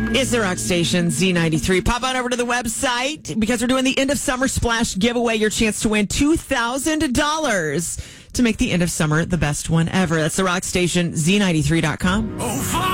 It's the Rock Station Z93. Pop on over to the website because we're doing the end of summer splash giveaway. Your chance to win $2,000 to make the end of summer the best one ever. That's the Rock Station Z93.com.